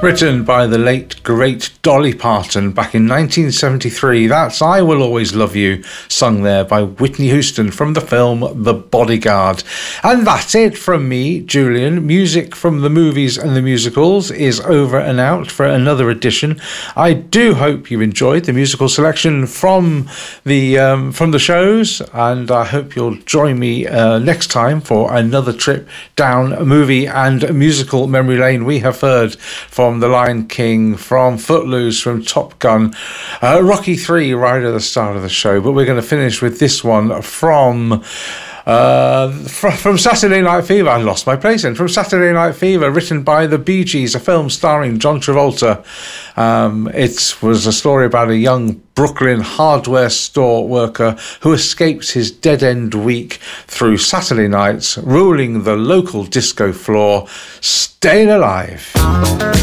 Written by the late, great Dolly Parton back in 1973. That's I Will Always Love You, sung there by Whitney Houston from the film The Bodyguard. And that's it from me, Julian. Music from the movies and the musicals is over and out for another edition. I do hope you enjoyed the musical selection from the shows, and I hope you'll join me next time for another trip down a movie and musical memory lane. We have heard from The Lion King, from Footloose, from Top Gun, Rocky 3 right at the start of the show, but we're going to finish with this one from Saturday Night Fever. I lost my place in. From Saturday Night Fever, written by the Bee Gees, a film starring John Travolta. It was a story about a young Brooklyn hardware store worker who escapes his dead-end week through Saturday nights, ruling the local disco floor, staying alive.